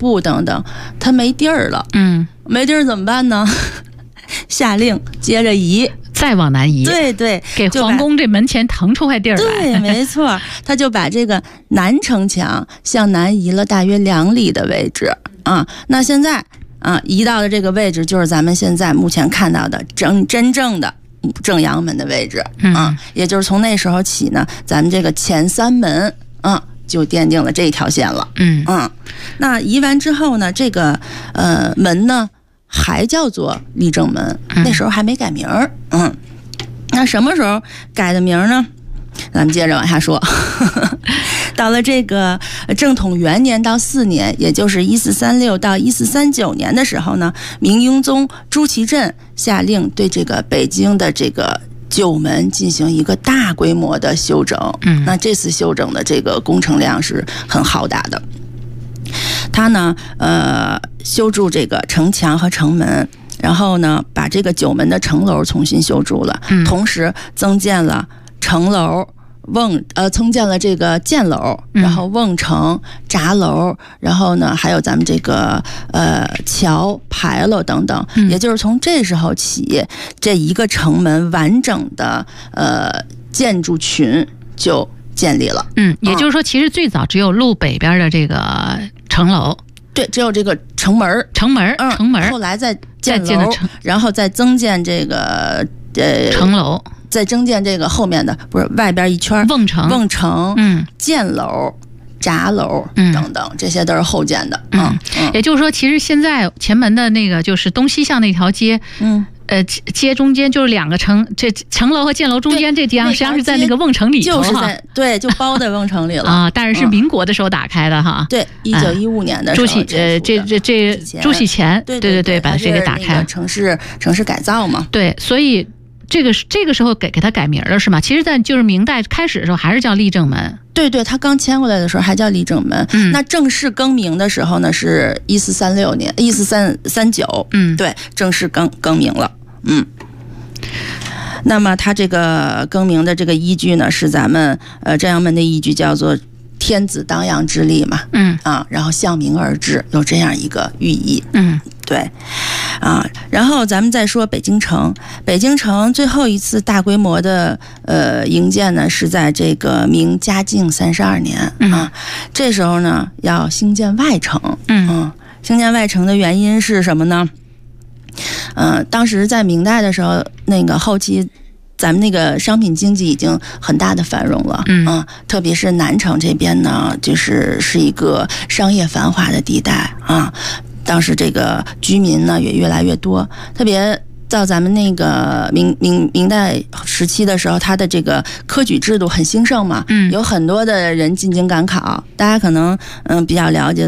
布等等，它没地儿了。没地儿怎么办呢？下令接着移， 再往南移。 对对， 给皇宫这门前腾出块地儿来。 对，没错，他就把这个南城墙向南移了大约2里的位置啊。那现在啊，移到的这个位置就是咱们现在目前看到的真正的正阳门的位置啊。也就是从那时候起呢，咱们这个前3门就奠定了这条线了。那移完之后呢，这个门呢还叫做立正门，那时候还没改名儿。那什么时候改的名呢？咱们接着往下说。到了这个正统元年到4年，也就是1436到1439年的时候呢，明英宗朱祁镇下令对这个北京的这个9门进行一个大规模的修整。那这次修整的这个工程量是很浩大的。他呢，修筑这个城墙和城门，然后呢，把这个9门的城楼重新修筑了，同时增建了城楼、增建了这个箭楼，然后瓮城、闸楼，然后呢，还有咱们这个桥、牌楼等等。也就是从这时候起，这一个城门完整的建筑群就建立了。 也就是说，其实最早只有路北边的这个城楼。 对，只有这个城门，后来再建楼，然后再增建这个城楼， 再增建这个后面的，不是外边一圈瓮城，箭楼、闸楼等等，这些都是后建的。 也就是说，其实现在前门的那个就是东西向那条街，街中间就是2个城，这城楼和箭楼中间这地方实际上是在那个瓮城里头， 就是在对，就包在瓮城里了啊。但是是民国的时候打开的哈。 对，1915年的时候， 朱祁前，对，把这个打开， 城市改造嘛。 对，所以这个时候给它改名了是吗？其实在就是明代开始的时候还是叫立正门。 对，他刚迁过来的时候还叫立正门。那正式更名的时候呢是1436年，1439。对，正式更名了。那么它这个更名的这个依据呢，是咱们正阳门的依据，叫做天子当阳之力嘛。然后向明而治，有这样一个寓意。对。然后咱们再说北京城。北京城最后一次大规模的营建呢，是在这个明嘉靖32年这时候呢要兴建外城。兴建外城的原因是什么呢？当时在明代的时候，那个后期咱们那个商品经济已经很大的繁荣了。特别是南城这边呢，是一个商业繁华的地带啊。当时这个居民呢也越来越多，特别到咱们那个明代时期的时候，它的这个科举制度很兴盛嘛，有很多的人进京赶考，大家可能比较了解